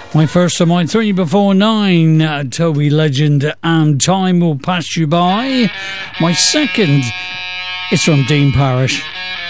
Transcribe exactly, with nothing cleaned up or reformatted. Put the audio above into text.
My first and my three before nine, uh, Toby Legend and Time Will Pass You By. My second is from Dean Parrish,